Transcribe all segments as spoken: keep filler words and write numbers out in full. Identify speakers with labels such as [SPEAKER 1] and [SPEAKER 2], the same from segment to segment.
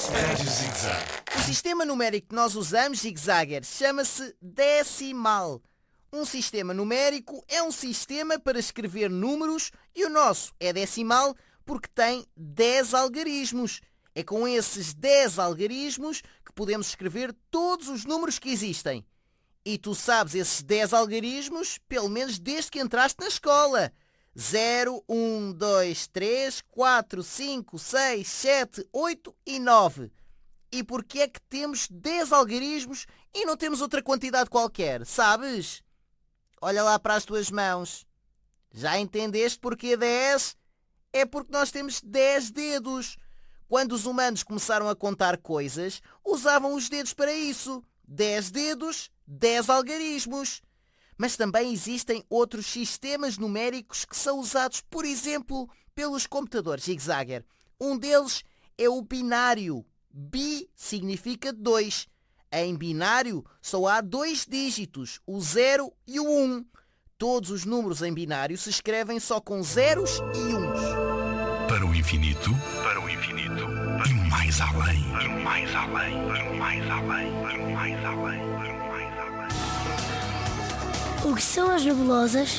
[SPEAKER 1] Rádio Zig-Zag.
[SPEAKER 2] O sistema numérico que nós usamos, Zig-Zagger, chama-se decimal. Um sistema numérico é um sistema para escrever números e o nosso é decimal porque tem dez algarismos. É com esses dez algarismos que podemos escrever todos os números que existem. E tu sabes esses dez algarismos, pelo menos desde que entraste na escola. zero, um, dois, três, quatro, cinco, seis, sete, oito e nove. E porquê é que temos dez algarismos e não temos outra quantidade qualquer, sabes? Olha lá para as tuas mãos. Já entendeste porquê dez? É porque nós temos dez dedos. Quando os humanos começaram a contar coisas, usavam os dedos para isso. dez dedos, dez algarismos. Mas também existem outros sistemas numéricos que são usados, por exemplo, pelos computadores Zig-Zagger. Um deles é o binário. Bi significa dois. Em binário só há dois dígitos, o zero e o um. Todos os números em binário se escrevem só com zeros e uns.
[SPEAKER 1] Para o infinito, para o infinito, e mais além, para o mais além, para o mais além, para o mais além, para o mais além.
[SPEAKER 3] O que são as nebulosas?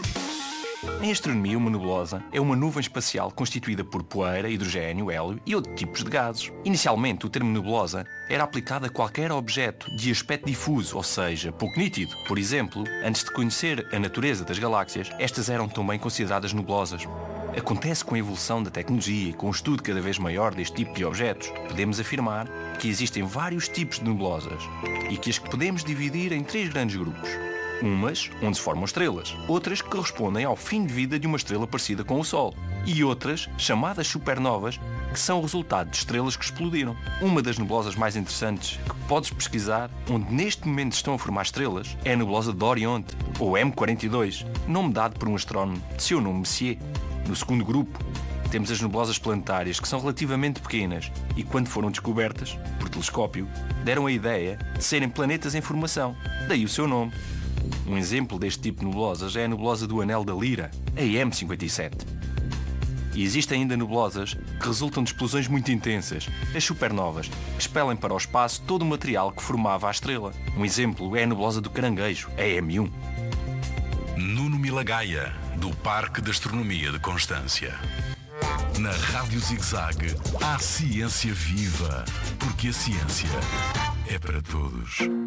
[SPEAKER 4] Em astronomia, uma nebulosa é uma nuvem espacial constituída por poeira, hidrogênio, hélio e outros tipos de gases. Inicialmente, o termo nebulosa era aplicado a qualquer objeto de aspecto difuso, ou seja, pouco nítido. Por exemplo, antes de conhecer a natureza das galáxias, estas eram também consideradas nebulosas. Acontece com a evolução da tecnologia e com o estudo cada vez maior deste tipo de objetos, podemos afirmar que existem vários tipos de nebulosas e que as podemos dividir em três grandes grupos. Umas onde se formam estrelas, outras que correspondem ao fim de vida de uma estrela parecida com o Sol e outras, chamadas supernovas, que são o resultado de estrelas que explodiram. Uma das nebulosas mais interessantes que podes pesquisar, onde neste momento estão a formar estrelas, é a nebulosa de Oriente, ou M quarenta e dois, nome dado por um astrónomo de seu nome Messier. No segundo grupo, temos as nebulosas planetárias, que são relativamente pequenas e, quando foram descobertas por telescópio, deram a ideia de serem planetas em formação, daí o seu nome. Um exemplo deste tipo de nebulosas é a nebulosa do Anel da Lira, a M cinquenta e sete. E existem ainda nebulosas que resultam de explosões muito intensas, as supernovas, que expelem para o espaço todo o material que formava a estrela. Um exemplo é a nebulosa do Caranguejo, a M um.
[SPEAKER 1] Nuno Milagaya, do Parque de Astronomia de Constância. Na Rádio Zig-Zag, há ciência viva, porque a ciência é para todos.